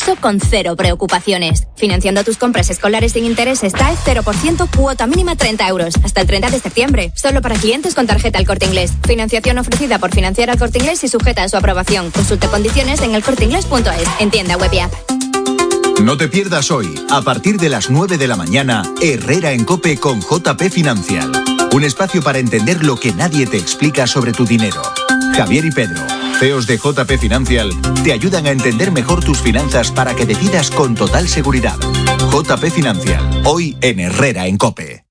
incluso con 0 preocupaciones. Financiando tus compras escolares sin intereses TAE 0%, cuota mínima 30 euros, hasta el 30 de septiembre. Solo para clientes con tarjeta El Corte Inglés. Financiación ofrecida por Financiera El Corte Inglés y sujeta a su aprobación. Consulte condiciones en elcorteinglés.es, en tienda web y app. No te pierdas hoy, a partir de las 9 de la mañana, Herrera en COPE con JP Financial. Un espacio para entender lo que nadie te explica sobre tu dinero. Javier y Pedro, CEOs de JP Financial, te ayudan a entender mejor tus finanzas para que decidas con total seguridad. JP Financial, hoy en Herrera en COPE.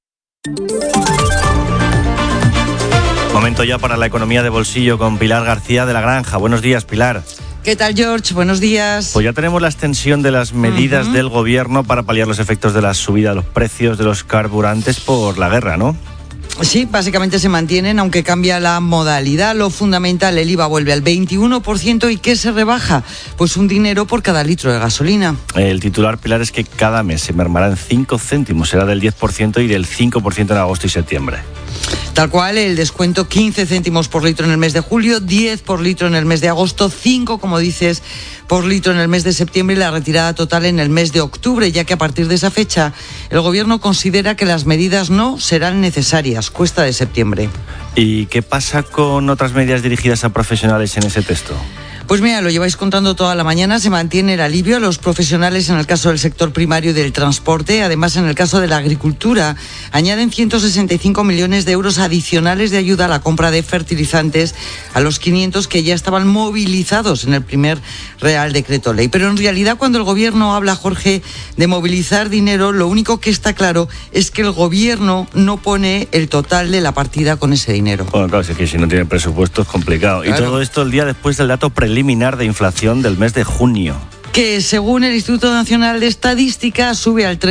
Momento ya para la economía de bolsillo con Pilar García de La Granja. Buenos días, Pilar. ¿Qué tal, George? Buenos días. Pues ya tenemos la extensión de las medidas del gobierno para paliar los efectos de la subida de los precios de los carburantes por la guerra, ¿no? Sí, básicamente se mantienen, aunque cambia la modalidad. Lo fundamental, el IVA vuelve al 21%. ¿Y qué se rebaja? Pues un dinero por cada litro de gasolina. El titular, Pilar, es que cada mes se mermará en 5 céntimos. Será del 10% y del 5% en agosto y septiembre. Tal cual, el descuento 15 céntimos por litro en el mes de julio, 10 por litro en el mes de agosto, 5, como dices, por litro en el mes de septiembre y la retirada total en el mes de octubre, ya que a partir de esa fecha el gobierno considera que las medidas no serán necesarias, cuesta de septiembre. ¿Y qué pasa con otras medidas dirigidas a profesionales en ese texto? Pues mira, lo lleváis contando toda la mañana, se mantiene el alivio a los profesionales en el caso del sector primario y del transporte. Además, en el caso de la agricultura, añaden 165 millones de euros adicionales de ayuda a la compra de fertilizantes a los 500 que ya estaban movilizados en el primer Real Decreto Ley. Pero en realidad, cuando el gobierno habla, Jorge, de movilizar dinero, lo único que está claro es que el gobierno no pone el total de la partida con ese dinero. Bueno, claro, es que si no tiene presupuesto es complicado. Claro. Y todo esto el día después del dato preliminar de inflación del mes de junio, que según el Instituto Nacional de Estadística sube al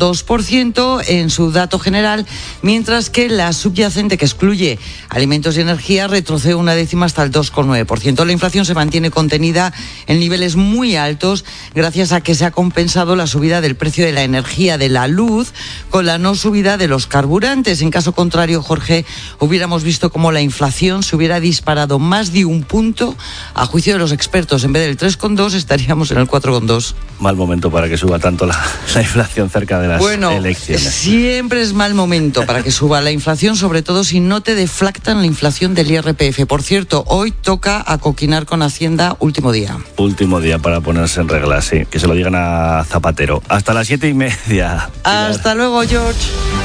3,2% en su dato general, mientras que la subyacente, que excluye alimentos y energía, retrocede una décima hasta el 2,9%. La inflación se mantiene contenida en niveles muy altos gracias a que se ha compensado la subida del precio de la energía, de la luz, con la no subida de los carburantes. En caso contrario, Jorge, hubiéramos visto cómo la inflación se hubiera disparado más de un punto. A juicio de los expertos, en vez del 3,2 estaríamos en el 4,2. Mal momento para que suba tanto la inflación cerca de las elecciones. Siempre es mal momento para que suba la inflación, sobre todo si no te deflactan la inflación del IRPF. Por cierto, hoy toca acoquinar con Hacienda, último día. Último día para ponerse en regla, sí. Que se lo digan a Zapatero. Hasta las 7:30. Hasta luego, George.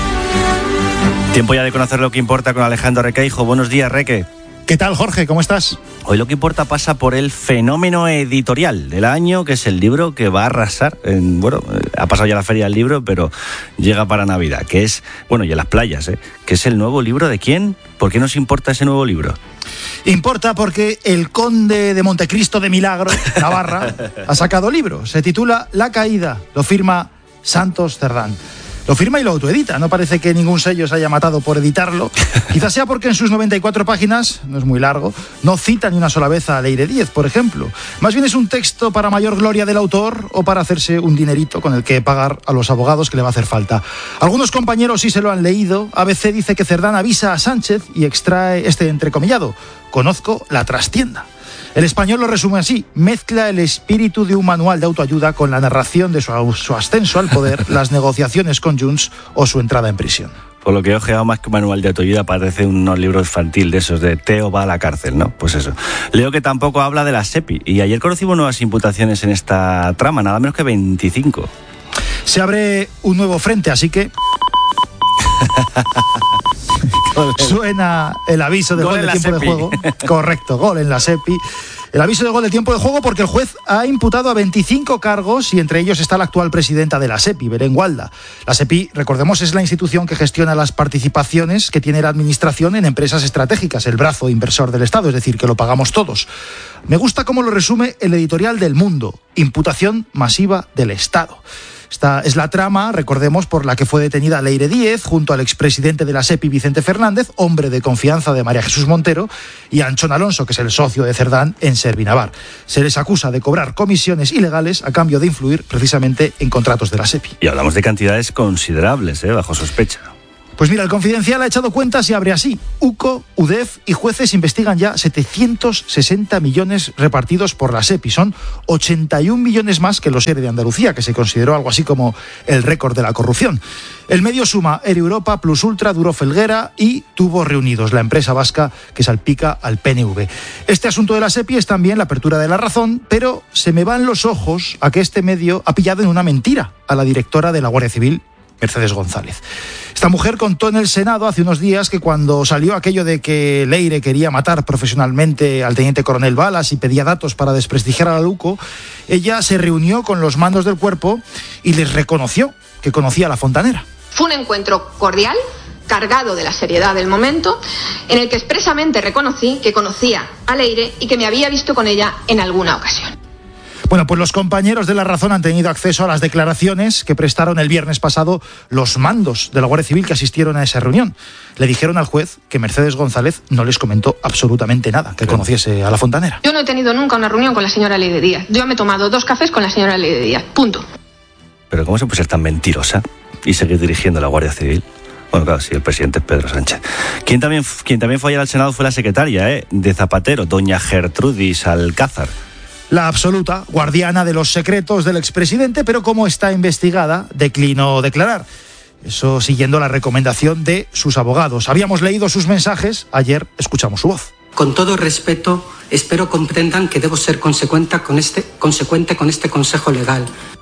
Tiempo ya de conocer lo que importa con Alejandro Requeijo. Buenos días, Reque. ¿Qué tal, Jorge? ¿Cómo estás? Hoy lo que importa pasa por el fenómeno editorial del año, que es el libro que va a arrasar. Ha pasado ya la feria del libro, pero llega para Navidad, que es, y en las playas, que es el nuevo libro de ¿quién? ¿Por qué nos importa ese nuevo libro? Importa porque el conde de Montecristo de Milagro, Navarra, ha sacado libro. Se titula La Caída, lo firma Santos Cerdán. Lo firma y lo autoedita, no parece que ningún sello se haya matado por editarlo. Quizás sea porque en sus 94 páginas, no es muy largo, no cita ni una sola vez a Leire Díez, por ejemplo. Más bien es un texto para mayor gloria del autor o para hacerse un dinerito con el que pagar a los abogados que le va a hacer falta. Algunos compañeros sí se lo han leído. ABC dice que Cerdán avisa a Sánchez y extrae este entrecomillado: conozco la trastienda. El Español lo resume así: mezcla el espíritu de un manual de autoayuda con la narración de su ascenso al poder, las negociaciones con Junts o su entrada en prisión. Por lo que he ojeado, más que manual de autoayuda, parece unos libros infantil de esos de Teo va a la cárcel, ¿no? Pues eso. Leo que tampoco habla de la SEPI, y ayer conocimos nuevas imputaciones en esta trama, nada menos que 25. Se abre un nuevo frente, así que... Suena el aviso de gol de tiempo de juego. Correcto, gol en la SEPI. El aviso de gol de tiempo de juego porque el juez ha imputado a 25 cargos y entre ellos está la actual presidenta de la SEPI, Belén Gualda. La SEPI, recordemos, es la institución que gestiona las participaciones que tiene la administración en empresas estratégicas, el brazo inversor del Estado, es decir, que lo pagamos todos. Me gusta cómo lo resume el editorial del Mundo: imputación masiva del Estado. Esta es la trama, recordemos, por la que fue detenida Leire Díez junto al expresidente de la SEPI, Vicente Fernández, hombre de confianza de María Jesús Montero, y Anchón Alonso, que es el socio de Cerdán en Servinavar. Se les acusa de cobrar comisiones ilegales a cambio de influir precisamente en contratos de la SEPI. Y hablamos de cantidades considerables, bajo sospecha. Pues mira, el Confidencial ha echado cuentas y abre así. UCO, UDEF y jueces investigan ya 760 millones repartidos por la SEPI. Son 81 millones más que los ERE de Andalucía, que se consideró algo así como el récord de la corrupción. El medio suma ERE Europa, Plus Ultra, Duro Felguera y Tubos Reunidos, la empresa vasca que salpica al PNV. Este asunto de la SEPI es también la apertura de La Razón, pero se me van los ojos a que este medio ha pillado en una mentira a la directora de la Guardia Civil, Mercedes González. Esta mujer contó en el Senado hace unos días que cuando salió aquello de que Leire quería matar profesionalmente al teniente coronel Balas y pedía datos para desprestigiar a la UCO, ella se reunió con los mandos del cuerpo y les reconoció que conocía a la fontanera. Fue un encuentro cordial, cargado de la seriedad del momento, en el que expresamente reconocí que conocía a Leire y que me había visto con ella en alguna ocasión. Bueno, pues los compañeros de La Razón han tenido acceso a las declaraciones que prestaron el viernes pasado los mandos de la Guardia Civil que asistieron a esa reunión. Le dijeron al juez que Mercedes González no les comentó absolutamente nada, que conociese a la fontanera. Yo no he tenido nunca una reunión con la señora Leire Díaz. Yo me he tomado 2 cafés con la señora Leire Díaz. Punto. Pero ¿cómo se puede ser tan mentirosa y seguir dirigiendo la Guardia Civil? Bueno, claro, sí, el presidente es Pedro Sánchez. Quien también fue ayer al Senado fue la secretaria de Zapatero, doña Gertrudis Alcázar. La absoluta guardiana de los secretos del expresidente, pero como está investigada, declinó declarar. Eso siguiendo la recomendación de sus abogados. Habíamos leído sus mensajes, ayer escuchamos su voz. Con todo respeto, espero comprendan que debo ser consecuente con este consejo legal.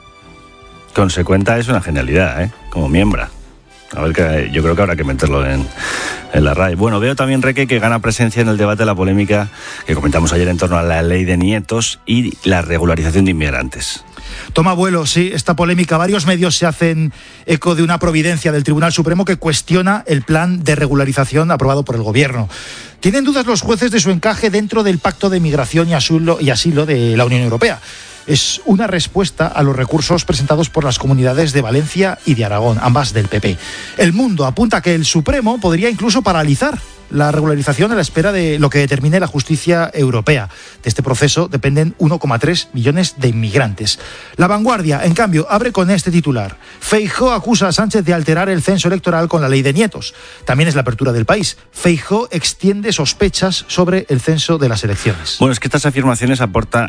Consecuenta es una genialidad, como miembra. A ver, que yo creo que habrá que meterlo en la RAE. Bueno, veo también, Reque, que gana presencia en el debate la polémica que comentamos ayer en torno a la ley de nietos y la regularización de inmigrantes. Toma vuelo, sí, esta polémica. Varios medios se hacen eco de una providencia del Tribunal Supremo que cuestiona el plan de regularización aprobado por el Gobierno. Tienen dudas los jueces de su encaje dentro del Pacto de Migración y Asilo de la Unión Europea. Es una respuesta a los recursos presentados por las comunidades de Valencia y de Aragón, ambas del PP. El Mundo apunta que el Supremo podría incluso paralizar la regularización a la espera de lo que determine la justicia europea. De este proceso dependen 1,3 millones de inmigrantes. La Vanguardia, en cambio, abre con este titular. Feijóo acusa a Sánchez de alterar el censo electoral con la ley de nietos. También es la apertura del País. Feijóo extiende sospechas sobre el censo de las elecciones. Bueno, es que estas afirmaciones aportan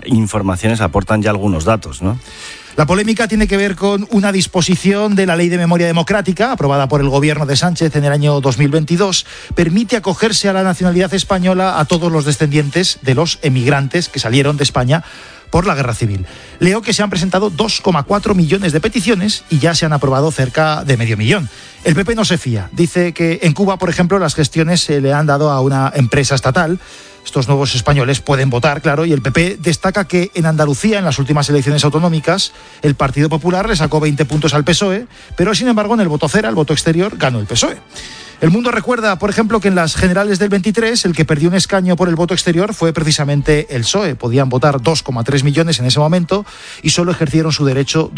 ya algunos datos, ¿no? La polémica tiene que ver con una disposición de la Ley de Memoria Democrática, aprobada por el gobierno de Sánchez en el año 2022, permite acogerse a la nacionalidad española a todos los descendientes de los emigrantes que salieron de España por la Guerra Civil. Leo que se han presentado 2,4 millones de peticiones y ya se han aprobado cerca de 500.000. El PP no se fía. Dice que en Cuba, por ejemplo, las gestiones se le han dado a una empresa estatal. Estos nuevos españoles pueden votar, claro, y el PP destaca que en Andalucía, en las últimas elecciones autonómicas, el Partido Popular le sacó 20 puntos al PSOE, pero sin embargo en el voto cera, el voto exterior, ganó el PSOE. El Mundo recuerda, por ejemplo, que en las generales del 23, el que perdió un escaño por el voto exterior fue precisamente el PSOE. Podían votar 2,3 millones en ese momento y solo ejercieron su derecho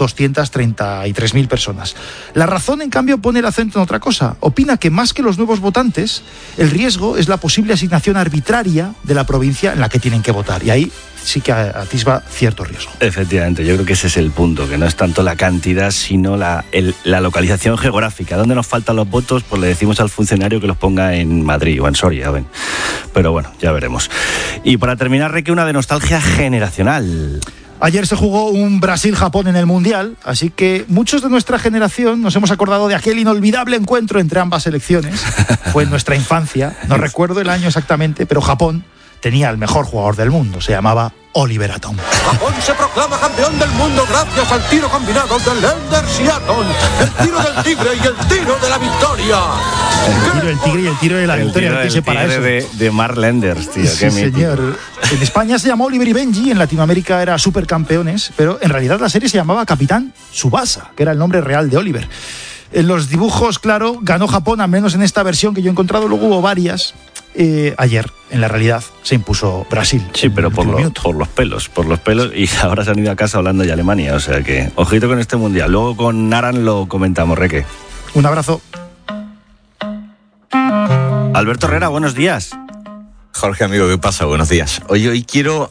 233.000 personas. La Razón, en cambio, pone el acento en otra cosa. Opina que más que los nuevos votantes, el riesgo es la posible asignación arbitraria de la provincia en la que tienen que votar. Y ahí sí que atisba cierto riesgo. Efectivamente, yo creo que ese es el punto, que no es tanto la cantidad, sino la localización geográfica. ¿Dónde nos faltan los votos? Pues le decimos al funcionario que los ponga en Madrid o en Soria, ¿ven? Pero bueno, ya veremos. Y para terminar, Reque, una de nostalgia generacional. Ayer se jugó un Brasil-Japón en el Mundial, así que muchos de nuestra generación nos hemos acordado de aquel inolvidable encuentro entre ambas selecciones. Fue en nuestra infancia, no recuerdo el año exactamente, pero Japón tenía el mejor jugador del mundo, se llamaba Oliver Atom. Japón se proclama campeón del mundo gracias al tiro combinado de Lenders y Atom. El tiro del tigre y el tiro de la victoria. El tiro del tigre y el tiro de la victoria. El tigre de Mark Lenders, tío. Sí, señor. En España se llamó Oliver y Benji, en Latinoamérica era Supercampeones, pero en realidad la serie se llamaba Capitán Tsubasa, que era el nombre real de Oliver. En los dibujos, claro, ganó Japón, al menos en esta versión que yo he encontrado, luego hubo varias. Ayer, en la realidad, se impuso Brasil. Sí, pero por los pelos, y ahora se han ido a casa Holanda y Alemania, o sea que ojito con este Mundial. Luego con Aran lo comentamos, Reque. Un abrazo. Alberto Herrera, buenos días. Jorge, amigo, ¿qué pasa? Buenos días. Oye, hoy quiero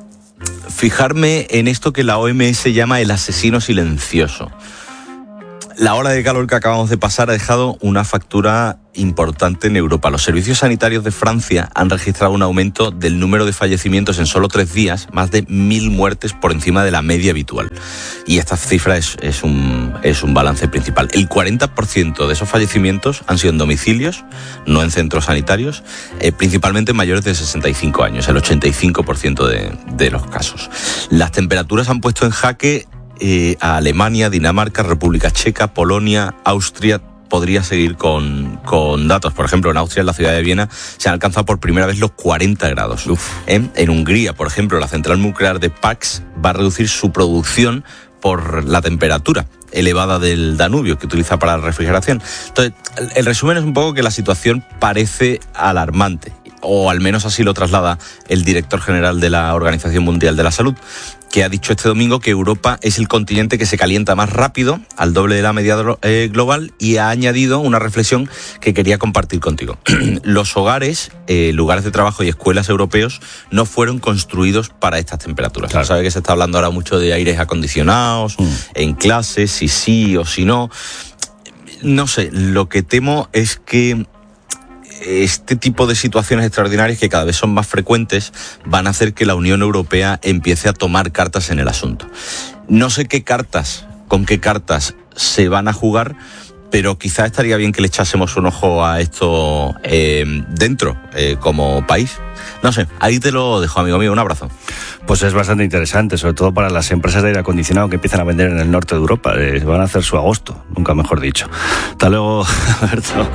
fijarme en esto que la OMS llama el asesino silencioso. La ola de calor que acabamos de pasar ha dejado una factura importante en Europa. Los servicios sanitarios de Francia han registrado un aumento del número de fallecimientos en solo 3 días, más de 1.000 muertes por encima de la media habitual. Y esta cifra es un balance principal. El 40% de esos fallecimientos han sido en domicilios, no en centros sanitarios, principalmente mayores de 65 años, el 85% de los casos. Las temperaturas han puesto en jaque a Alemania, Dinamarca, República Checa, Polonia, Austria. Podría seguir con datos. Por ejemplo, en Austria, en la ciudad de Viena, se han alcanzado por primera vez los 40 grados. En Hungría, por ejemplo, la central nuclear de Paks va a reducir su producción por la temperatura elevada del Danubio que utiliza para la refrigeración. Entonces, el resumen es un poco que la situación parece alarmante, o al menos así lo traslada el director general de la Organización Mundial de la Salud, que ha dicho este domingo que Europa es el continente que se calienta más rápido, al doble de la media global, y ha añadido una reflexión que quería compartir contigo. Los hogares, lugares de trabajo y escuelas europeos no fueron construidos para estas temperaturas. Claro. Sabe que se está hablando ahora mucho de aires acondicionados, en clases, si sí o si no. No sé, lo que temo es que este tipo de situaciones extraordinarias, que cada vez son más frecuentes, van a hacer que la Unión Europea empiece a tomar cartas en el asunto. No sé con qué cartas se van a jugar, pero quizá estaría bien que le echásemos un ojo a esto dentro, como país. No sé, ahí te lo dejo, amigo mío. Un abrazo. Pues es bastante interesante, sobre todo para las empresas de aire acondicionado que empiezan a vender en el norte de Europa. Van a hacer su agosto, nunca mejor dicho. Hasta luego, Alberto.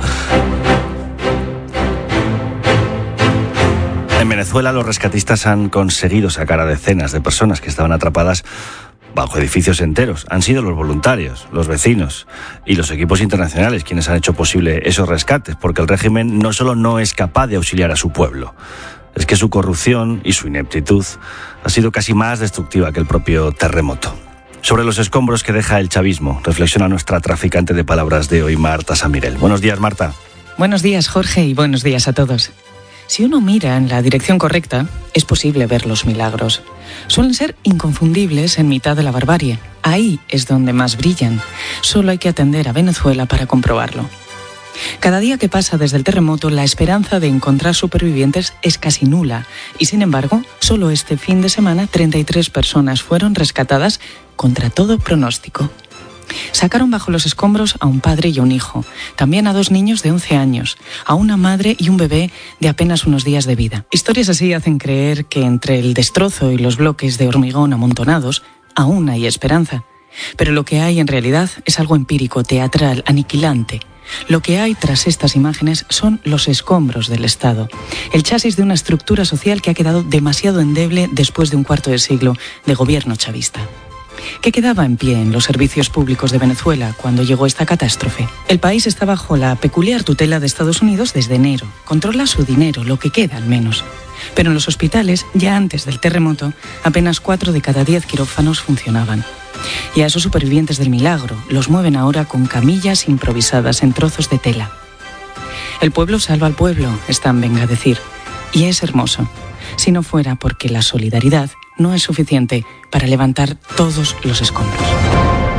En Venezuela, los rescatistas han conseguido sacar a decenas de personas que estaban atrapadas bajo edificios enteros. Han sido los voluntarios, los vecinos y los equipos internacionales quienes han hecho posible esos rescates, porque el régimen no solo no es capaz de auxiliar a su pueblo, es que su corrupción y su ineptitud ha sido casi más destructiva que el propio terremoto. Sobre los escombros que deja el chavismo, reflexiona nuestra traficante de palabras de hoy, Marta Samirel. Buenos días, Marta. Buenos días, Jorge, y buenos días a todos. Si uno mira en la dirección correcta, es posible ver los milagros. Suelen ser inconfundibles en mitad de la barbarie. Ahí es donde más brillan. Solo hay que atender a Venezuela para comprobarlo. Cada día que pasa desde el terremoto, la esperanza de encontrar supervivientes es casi nula. Y sin embargo, solo este fin de semana, 33 personas fueron rescatadas contra todo pronóstico. Sacaron bajo los escombros a un padre y a un hijo, también a 2 niños de 11 años, a una madre y un bebé de apenas unos días de vida. Historias así hacen creer que entre el destrozo y los bloques de hormigón amontonados aún hay esperanza. Pero lo que hay en realidad es algo empírico, teatral, aniquilante. Lo que hay tras estas imágenes son los escombros del Estado, el chasis de una estructura social que ha quedado demasiado endeble después de un cuarto de siglo de gobierno chavista. ¿Qué quedaba en pie en los servicios públicos de Venezuela cuando llegó esta catástrofe? El país está bajo la peculiar tutela de Estados Unidos desde enero. Controla su dinero, lo que queda al menos. Pero en los hospitales, ya antes del terremoto, apenas 4 de cada 10 quirófanos funcionaban. Y a esos supervivientes del milagro los mueven ahora con camillas improvisadas en trozos de tela. El pueblo salva al pueblo, Stan venga a decir. Y es hermoso. Si no fuera porque la solidaridad no es suficiente para levantar todos los escombros.